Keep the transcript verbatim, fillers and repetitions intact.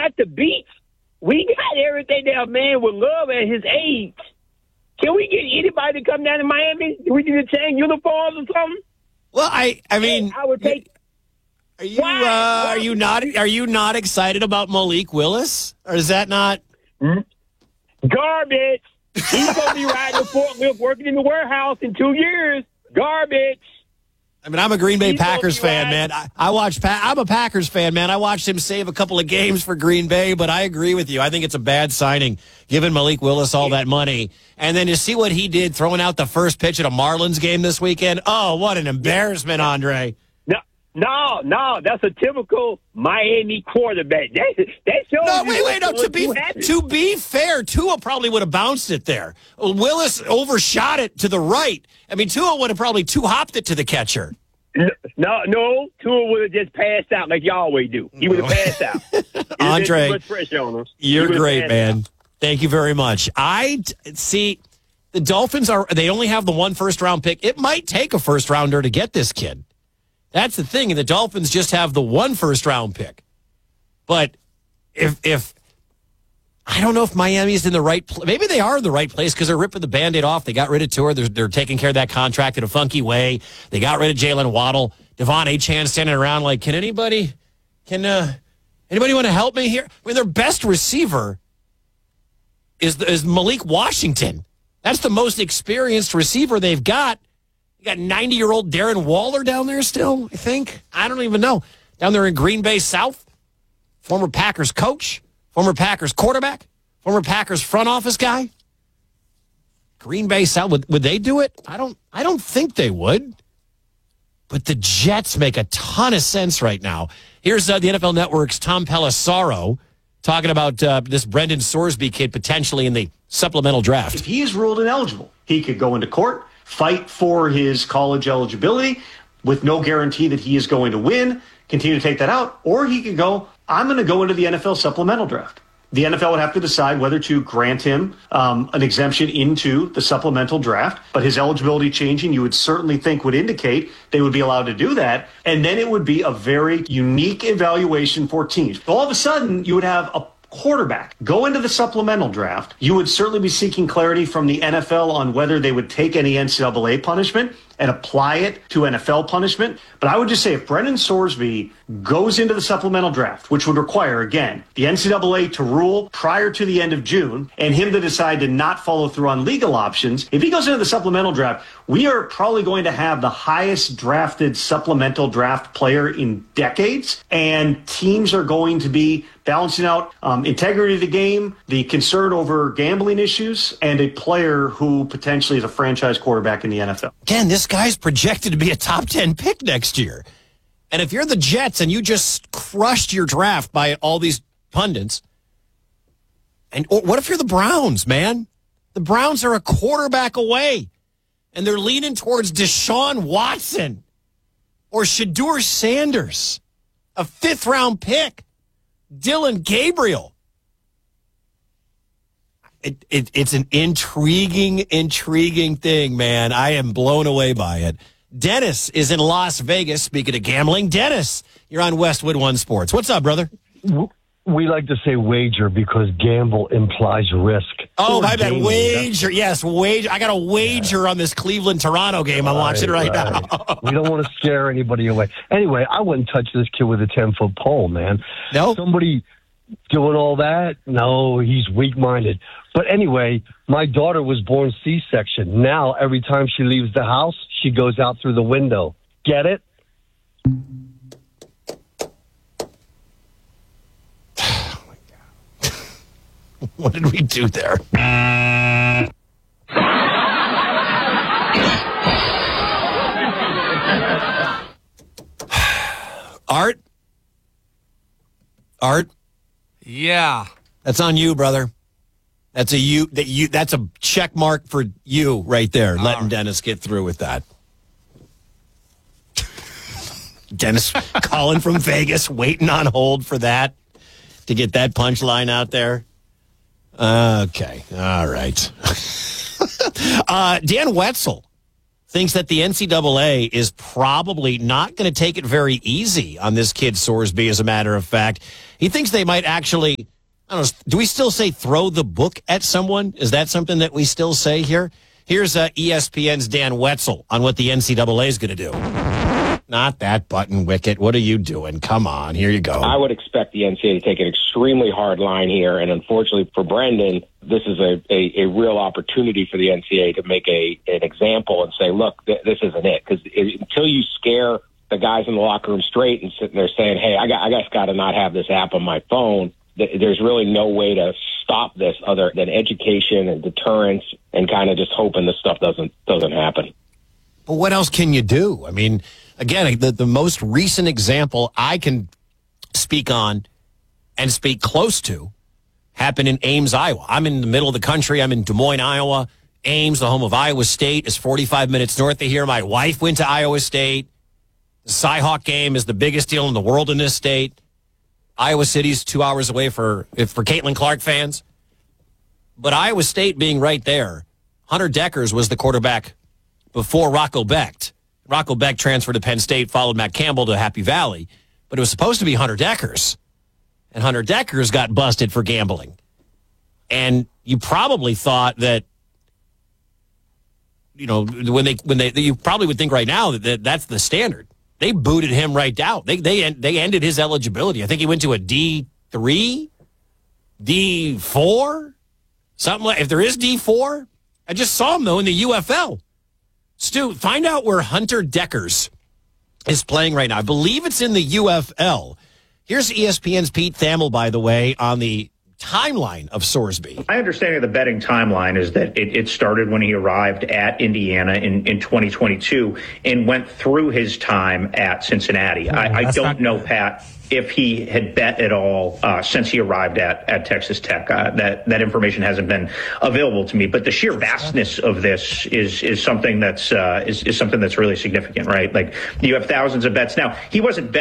got the beats. We got everything that a man would love at his age. Can we get anybody to come down to Miami? Do we need to change uniforms or something? Well, I, I mean, I would take. Are you, uh, are you not, are you not excited about Malik Willis, or is that not garbage? He's going to be riding a forklift, working in the warehouse in two years. Garbage. I mean, I'm a Green Bay He's Packers fan, riding. man. I, I watched. Pa- I'm a Packers fan, man. I watched him save a couple of games for Green Bay, but I agree with you. I think it's a bad signing, giving Malik Willis all that money, and then to see what he did throwing out the first pitch at a Marlins game this weekend. Oh, what an embarrassment, Andre. No, no, no. That's a typical Miami quarterback. That, that shows No, you wait, wait, no. what To be you have. to be fair, Tua probably would have bounced it there. Willis overshot it to the right. I mean, Tua would have probably two-hopped it to the catcher. No, no. Tua would have just passed out like you always do. He would have passed out. Andre, too much pressure on him. You're great, passed man. out. Thank you very much. I see the Dolphins are, they only have the one first round pick. It might take a first rounder to get this kid. That's the thing. And the Dolphins just have the one first round pick. But if, if, I don't know if Miami's in the right place. Maybe they are in the right place because they're ripping the Band-Aid off. They got rid of Tua. They're, they're taking care of that contract in a funky way. They got rid of Jalen Waddle. Devon Achane standing around like, can anybody, can uh, anybody want to help me here? I mean, their best receiver is, is Malik Washington. That's the most experienced receiver they've got. You got ninety-year-old Darren Waller down there still, I think. I don't even know. Down there in Green Bay South. Former Packers coach. Former Packers quarterback, former Packers front office guy. Green Bay South, would, would they do it? I don't I don't think they would. But the Jets make a ton of sense right now. Here's uh, the N F L Network's Tom Pelissaro talking about uh, this Brendan Sorsby kid potentially in the supplemental draft. If he is ruled ineligible, he could go into court, fight for his college eligibility with no guarantee that he is going to win, continue to take that out, or he could go, I'm going to go into the N F L supplemental draft. The N F L would have to decide whether to grant him um, an exemption into the supplemental draft, but his eligibility changing, you would certainly think would indicate they would be allowed to do that. And then it would be a very unique evaluation for teams. All of a sudden, you would have a quarterback go into the supplemental draft. You would certainly be seeking clarity from the N F L on whether they would take any N C double A punishment and apply it to N F L punishment. But I would just say if Brendan Sorsby goes into the supplemental draft, which would require, again, the N C double A to rule prior to the end of June and him to decide to not follow through on legal options, if he goes into the supplemental draft, we are probably going to have the highest drafted supplemental draft player in decades, and teams are going to be balancing out um, integrity of the game, the concern over gambling issues, and a player who potentially is a franchise quarterback in the N F L. Again, this guy's projected to be a top ten pick next year. And if you're the Jets and you just crushed your draft by all these pundits, and or what if you're the Browns, man? The Browns are a quarterback away, and they're leaning towards Deshaun Watson or Shedeur Sanders, a fifth-round pick, Dylan Gabriel. It, it, it's an intriguing, intriguing thing, man. I am blown away by it. Dennis is in Las Vegas, speaking of gambling. Dennis, you're on Westwood One Sports. What's up, brother? We like to say wager because gamble implies risk. Oh, Or my bad. gaming. Wager. Yes, wager. I got a wager yeah. on this Cleveland-Toronto game I'm watching right, right. now. We don't want to scare anybody away. Anyway, I wouldn't touch this kid with a ten-foot pole, man. No? Somebody doing all that? No, he's weak-minded. But anyway, my daughter was born C-section. Now, every time she leaves the house, she goes out through the window. Get it? Oh, my God. What did we do there? Art? Art? Yeah. That's on you, brother. That's a you that you that's a check mark for you right there, letting right. Dennis get through with that. Dennis calling from Vegas, waiting on hold for that to get that punchline out there. Okay. All right. uh, Dan Wetzel thinks that the N C double A is probably not going to take it very easy on this kid Sorsby, as a matter of fact. He thinks they might actually, I don't know, do we still say throw the book at someone? Is that something that we still say here? Here's uh, E S P N's Dan Wetzel on what the N C double A is going to do. Not that button, Wicket. What are you doing? Come on, here you go. I would expect the N C double A to take an extremely hard line here, and unfortunately for Brendan, this is a, a, a real opportunity for the N C double A to make a an example and say, look, th- this isn't it. Because until you scare the guys in the locker room straight and sitting there saying, hey, I got I just got to not have this app on my phone, th- there's really no way to stop this other than education and deterrence and kind of just hoping this stuff doesn't doesn't happen. But what else can you do? I mean, again, the, the most recent example I can speak on and speak close to happened in Ames, Iowa. I'm in the middle of the country. I'm in Des Moines, Iowa. Ames, the home of Iowa State, is forty-five minutes north of here. My wife went to Iowa State. The Cyhawk game is the biggest deal in the world in this state. Iowa City's two hours away for, for Caitlin Clark fans. But Iowa State being right there, Hunter Deckers was the quarterback before Rocco Becht. Rocco Becht transferred to Penn State, followed Matt Campbell to Happy Valley. But it was supposed to be Hunter Deckers. And Hunter Deckers got busted for gambling. And you probably thought that, you know, when they, when they, you probably would think right now that, that that's the standard. They booted him right out. They, they, they ended his eligibility. I think he went to a D three, D four, something like, if there is D four. I just saw him, though, in the U F L. Stu, find out where Hunter Deckers is playing right now. I believe it's in the U F L. Here's E S P N's Pete Thamel, by the way, on the timeline of Sorsby. My understanding of the betting timeline is that it, it started when he arrived at Indiana in, in twenty twenty-two and went through his time at Cincinnati. Oh, I, I don't know, Pat, if he had bet at all uh, since he arrived at, at Texas Tech. Uh, that that information hasn't been available to me. But the sheer vastness of this is is something that's uh, is, is something that's really significant, right? Like, you have thousands of bets. Now, he wasn't bet